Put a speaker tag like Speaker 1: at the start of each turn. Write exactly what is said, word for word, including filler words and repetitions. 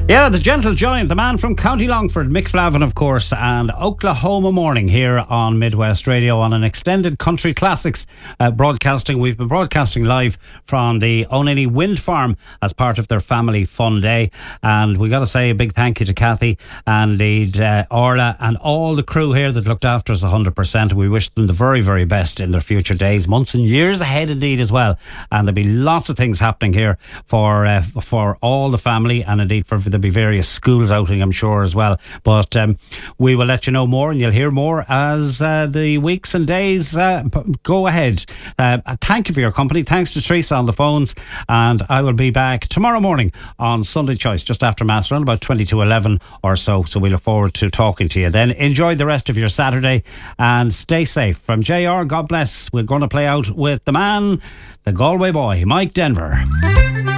Speaker 1: Yeah, the gentle giant, the man from County Longford, Mick Flavin, of course, and Oklahoma Morning here on Midwest Radio on an extended Country Classics uh, broadcasting. We've been broadcasting live from the Onany Wind Farm as part of their Family Fun Day. And we got to say a big thank you to Kathy and indeed uh, Orla and all the crew here that looked after us one hundred percent. We wish them the very, very best in their future days, months and years ahead indeed as well. And there'll be lots of things happening here for, uh, for all the family and indeed for there'll be various schools outing, I'm sure, as well. But um, we will let you know more and you'll hear more as uh, the weeks and days uh, go ahead. Uh, thank you for your company. Thanks to Teresa on the phones. And I will be back tomorrow morning on Sunday Choice, just after Mass, around about twenty to eleven or so. So we look forward to talking to you then. Enjoy the rest of your Saturday and stay safe. From J R, God bless. We're going to play out with the man, the Galway boy, Mike Denver.